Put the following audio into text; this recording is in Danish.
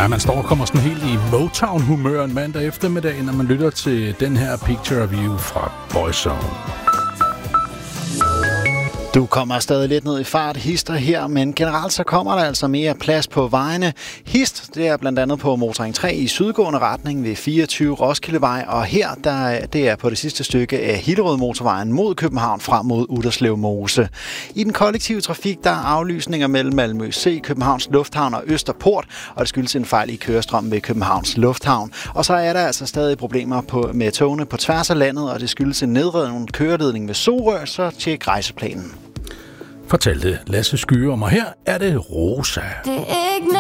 Ja, man står og kommer sådan helt i Motown-humør en mandag eftermiddag, når man lytter til den her Picture of You fra Boyzone. Du kommer stadig lidt ned i fart, hister her, men generelt så kommer der altså mere plads på vejene. Hist, det er blandt andet på Motorring 3 i sydgående retning ved 24 Roskildevej, og her det er på det sidste stykke af Hillerød Motorvejen mod København frem mod Utterslev Mose. I den kollektive trafik, der er aflysninger mellem Malmø C, Københavns Lufthavn og Østerport, og det skyldes en fejl i kørestrømmen ved Københavns Lufthavn. Og så er der altså stadig problemer med togene på tværs af landet, og det skyldes en nedrevne køreledning ved Sorø, så tjek rejseplanen. Fortalte Lasse Skye om, og her er det Rosa. Det er ikke